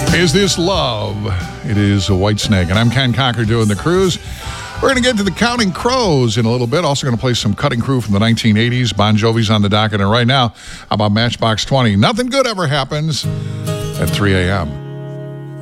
Is This Love? It is a Whitesnake, and I'm Ken Cocker doing the cruise. We're going to get to the Counting Crows in a little bit. Also going to play some Cutting Crew from the 1980s. Bon Jovi's on the docket, and right now, how about Matchbox 20? Nothing good ever happens at 3 a.m.